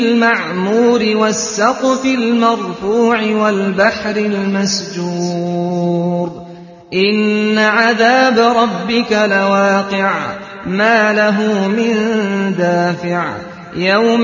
الْمَعْمُورِ وَالسَّقْفِ الْمَرْفُوعِ وَالْبَحْرِ الْمَسْجُورِ إِنَّ عَذَابَ رَبِّكَ لَوَاقِعٌ مَّا لَهُ مِن دَافِعٍ